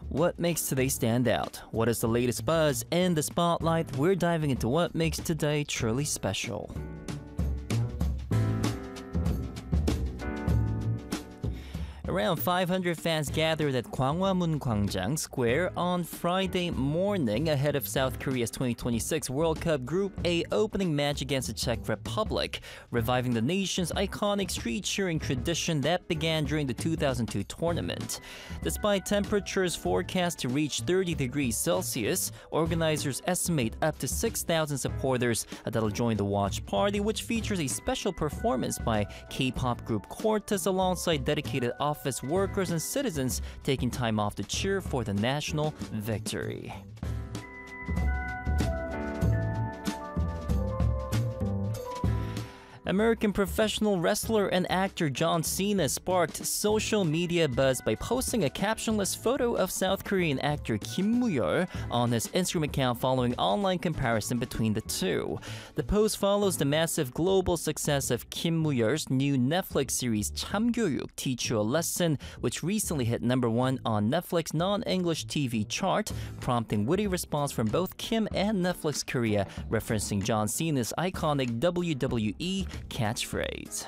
What makes today stand out? What is the latest buzz in the spotlight? We're diving into what makes today truly special. Around 500 fans gathered at Gwanghwamun Gwangjang Square on Friday morning ahead of South Korea's 2026 World Cup Group A opening match against the Czech Republic, reviving the nation's iconic street cheering tradition that began during the 2002 tournament. Despite temperatures forecast to reach 30 degrees Celsius, organizers estimate up to 6,000 supporters that'll join the watch party, which features a special performance by K-pop group Cortez alongside dedicated office workers and citizens taking time off to cheer for the national victory. American professional wrestler and actor John Cena sparked social media buzz by posting a captionless photo of South Korean actor Kim Moo-yeol on his Instagram account following online comparison between the two. The post follows the massive global success of Kim Moo-yeol's new Netflix series 참교육, Teach You a Lesson, which recently hit #1 on Netflix non-English TV chart, prompting witty response from both Kim and Netflix Korea, referencing John Cena's iconic WWE catchphrase.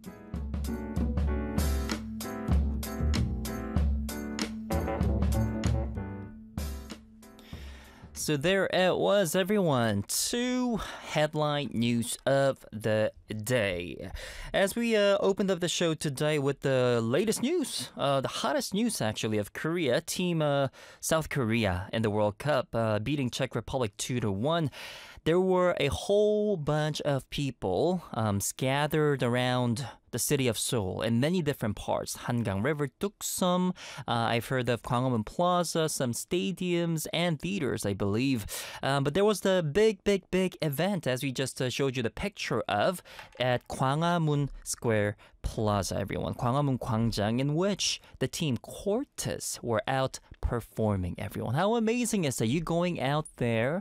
So there it was, everyone. 2 headline news of the day. As we opened up the show today with the latest news, the hottest news actually of Korea, Team South Korea in the World Cup, beating Czech Republic 2-1. There were a whole bunch of people scattered around the city of Seoul in many different parts. Hangang River, Tuksum. I've heard of Gwanghwamun Plaza, some stadiums and theaters, I believe. But there was the big event, as we just showed you the picture of, at Gwanghwamun Square Plaza, everyone. Gwanghwamun Gwangjang, in which the team Cortez were out performing, everyone. How amazing is that? You going out there,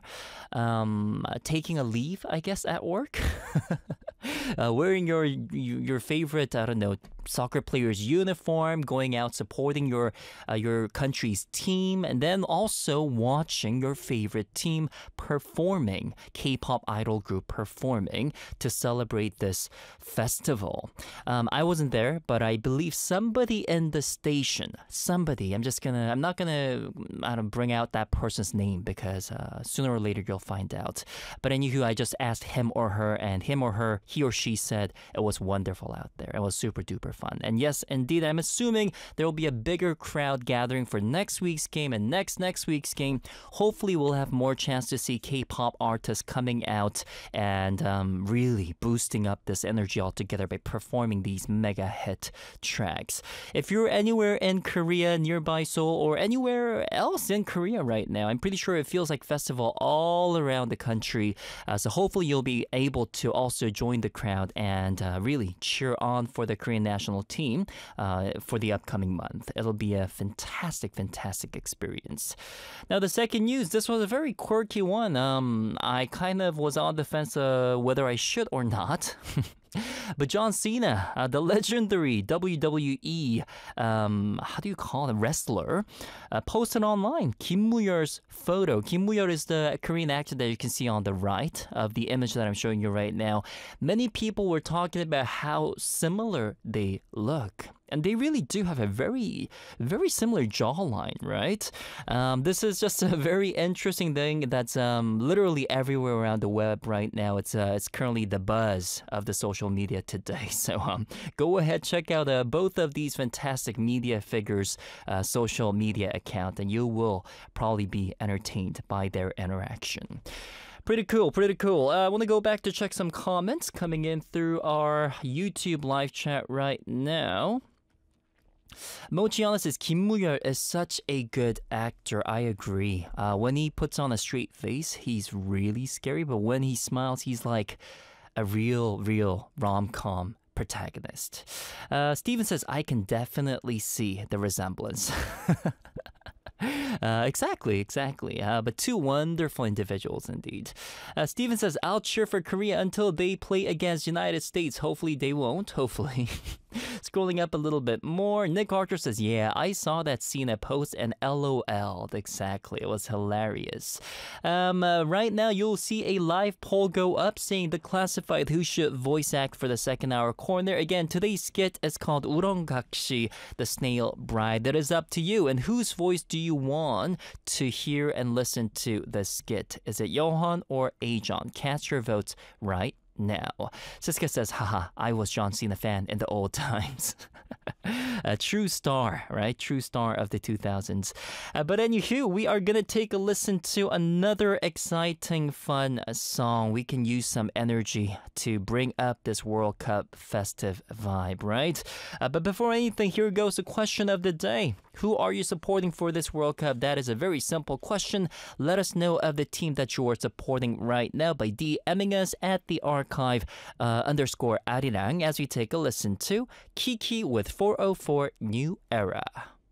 taking a leave, I guess, at work? Wearing your favorite, I don't know, soccer player's uniform, going out supporting your country's team, and then also watching your favorite team performing, K-pop idol group performing to celebrate this festival. I wasn't there, but I believe somebody in the station, I'm not gonna bring out that person's name because sooner or later you'll find out. But anywho, I just asked him or her, and he or she said it was wonderful out there. It was super duper fun. And yes, indeed, I'm assuming there will be a bigger crowd gathering for next week's game and next week's game. Hopefully, we'll have more chance to see K-pop artists coming out and really boosting up this energy altogether by performing these mega hit tracks. If you're anywhere in Korea, nearby Seoul, or anywhere else in Korea right now, I'm pretty sure it feels like festival all around the country. So hopefully, you'll be able to also join the crowd and really cheer on for the Korean national team for the upcoming month. It'll be a fantastic experience. Now, the second news, this was a very quirky one. I kind of was on the fence whether I should or not. But John Cena, the legendary WWE, how do you call it, wrestler, posted online Kim Moo-yeol's photo. Kim Moo-yeol is the Korean actor that you can see on the right of the image that I'm showing you right now. Many people were talking about how similar they look. And they really do have a very similar jawline, right? This is just a very interesting thing that's literally everywhere around the web right now. It's currently the buzz of the social media today. So go ahead, check out both of these fantastic media figures' social media account, and you will probably be entertained by their interaction. Pretty cool. I want to go back to check some comments coming in through our YouTube live chat right now. Mochiana says, Kim Moo-yeol is such a good actor. I agree. When he puts on a straight face, he's really scary. But when he smiles, he's like a real rom-com protagonist. Steven says, I can definitely see the resemblance. Exactly. But two wonderful individuals indeed. Steven says, I'll cheer for Korea until they play against United States. Hopefully they won't. Hopefully. scrolling up a little bit more. Nick Archer says, yeah, I saw that scene at Post and LOL. Exactly. It was hilarious. Right now, you'll see a live poll go up saying the classified who should voice act for the second hour corner. Again, today's skit is called 우렁각시, the snail bride. That is up to you. And whose voice do you want to hear and listen to the skit? Is it Johan or Ajon? Cast your votes right now. Siska says, haha, I was John Cena fan in the old times. A true star, right? True star of the 2000s. But anywho, we are going to take a listen to another exciting, fun song. We can use some energy to bring up this World Cup festive vibe, right? But before anything, here goes the question of the day. Who are you supporting for this World Cup? That is a very simple question. Let us know of the team that you are supporting right now by DMing us at the archive _Arirang as we take a listen to Kiki with 404 New Era.